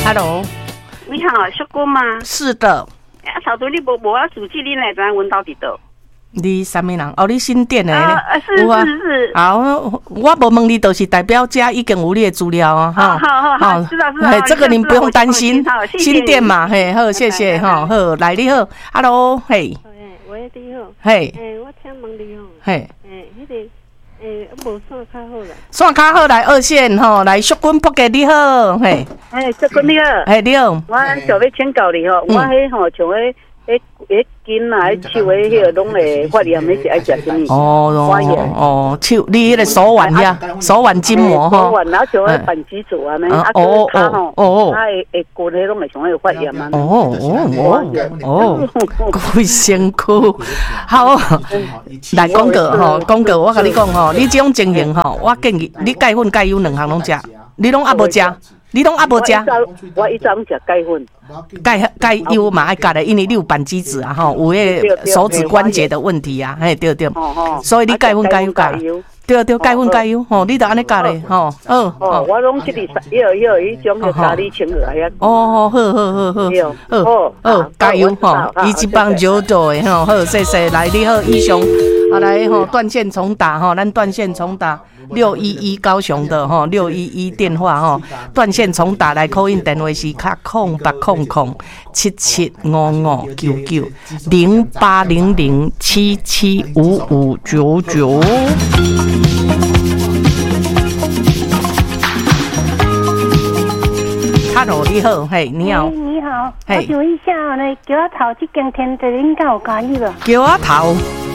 ，Hello， 你好，小姑吗？ 是的。 草图你无要主记，你来知阮到底倒？ 你什么人？哦，你新店的。 是。 好，我无问你，都是代表家已经有你的资料啊。 好，知道。 这个您不用担心。新店嘛，嘿，好，谢谢哈，好，来你好 ，Hello， 嘿。 喂，你好。 嘿。 我请问你哦。 嘿。 迄个。无线较好啦。 线较好来二线吼，来淑君仆给你好，嘿。 淑君你好。 嘿，你好。 我想要请教你吼，我迄吼像迄筋啊，迄手迄个拢会发炎，迄是爱食什么？ 手你迄个手腕呀，手腕筋膜吼。 手腕，然后像迄扳机组啊，那啊骹吼，它会骨迄拢会像会发炎啊。 贵辛苦。好，来讲个吼，讲个我甲你讲吼，你这种情形吼，我建议你钙粉钙油两项拢食，你拢还无食。你拢还无食？ 我一早食钙粉， 钙油嘛爱食的，因为你有扳机指啊，吼，有迄手指关节的问题啊，嘿，对，所以你钙粉钙油食，对，钙粉钙油，吼，你著安尼食咧，吼， 我拢即个迄种叫咖喱青鹅呀， 好，加油吼，伊一帮酒做的吼，好，谢谢，来你好，以上，来吼，断线重打吼，咱断线重打。611高雄的吼，611电话吼，断线重打来call in电话是卡0800775599。Hello， 你好，嘿，你好， 你好，我想问一下，那桥仔头这间天地恁敢有加入无？ 桥仔头。